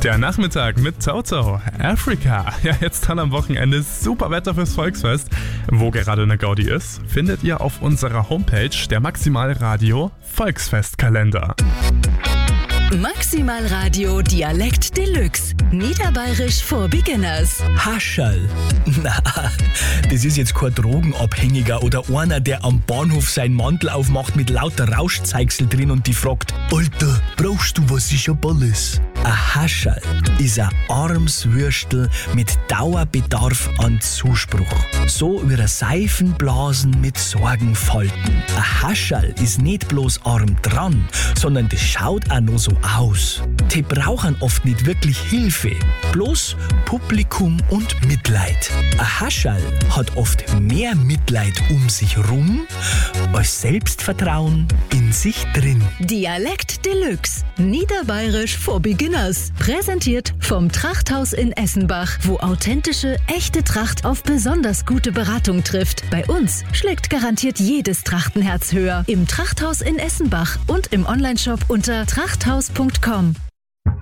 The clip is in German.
Der Nachmittag mit Toto, Africa. Ja, jetzt dann am Wochenende super Wetter fürs Volksfest. Wo gerade eine Gaudi ist, findet ihr auf unserer Homepage der Maximalradio Volksfestkalender. Maximalradio Dialekt Deluxe. Niederbayerisch for Beginners. Hascherl. Na, das ist jetzt kein Drogenabhängiger oder einer, der am Bahnhof seinen Mantel aufmacht mit lauter Rauschzeigsel drin und die fragt: Alter, brauchst du was ich hab alles? Ein Hascherl ist ein armes Würstel mit Dauerbedarf an Zuspruch. So wie ein Seifenblasen mit Sorgenfalten. Ein Hascherl ist nicht bloß arm dran, sondern das schaut auch noch so aus. Die brauchen oft nicht wirklich Hilfe, bloß Publikum und Mitleid. Ein Hascherl hat oft mehr Mitleid um sich rum als Selbstvertrauen in sich drin. Dialekt Deluxe. Niederbayerisch for Beginners. Präsentiert vom Trachthaus in Essenbach, wo authentische, echte Tracht auf besonders gute Beratung trifft. Bei uns schlägt garantiert jedes Trachtenherz höher. Im Trachthaus in Essenbach und im Onlineshop unter trachthaus.com.